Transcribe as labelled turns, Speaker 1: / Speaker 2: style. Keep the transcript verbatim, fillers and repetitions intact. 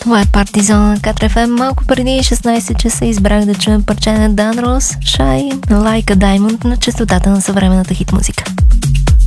Speaker 1: Това е Партизан на Катар Еф Ем. Малко преди шестнайсет часа избрах да чуем парче на Дан Рос, Shy, Like a Diamond на честотата на съвременната хит музика.